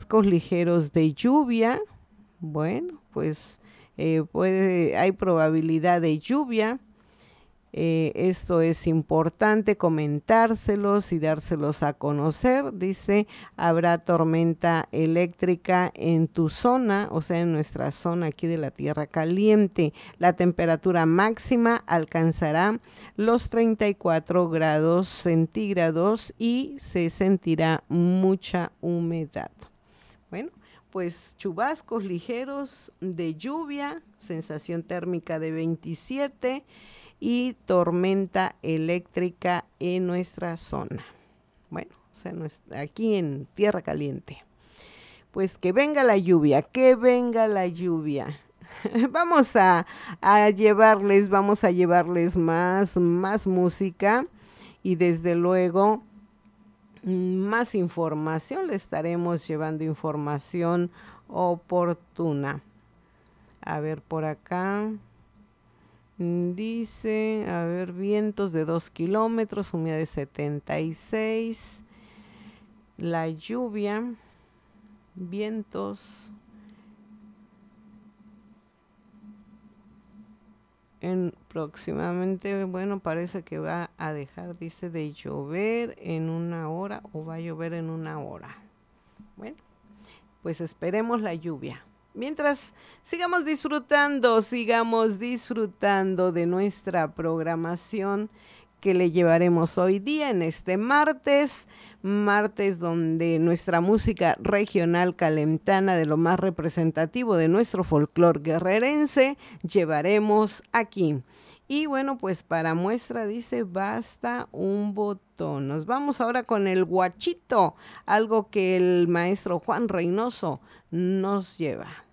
chubascos ligeros de lluvia. Bueno, pues hay probabilidad de lluvia. Esto es importante comentárselos y dárselos a conocer. Dice, habrá tormenta eléctrica en tu zona, o sea, en nuestra zona aquí de la Tierra Caliente. La temperatura máxima alcanzará los 34 grados centígrados y se sentirá mucha humedad. Bueno, pues chubascos ligeros de lluvia, sensación térmica de 27 y tormenta eléctrica en nuestra zona. Bueno, o sea, aquí en Tierra Caliente. Pues que venga la lluvia, que venga la lluvia. Vamos a llevarles más música y desde luego más información. Le estaremos llevando información oportuna. A ver por acá. Dice, a ver, vientos de 2 kilómetros, humedad de 76. La lluvia, vientos en próximamente, bueno, parece que va a dejar, dice, de llover en una hora o va a llover en una hora. Bueno, pues esperemos la lluvia. Mientras sigamos disfrutando de nuestra programación que le llevaremos hoy día en este martes donde nuestra música regional calentana de lo más representativo de nuestro folclor guerrerense llevaremos aquí. Y bueno, pues para muestra dice, basta un botón. Nos vamos ahora con el guachito, algo que el maestro Juan Reynoso nos lleva.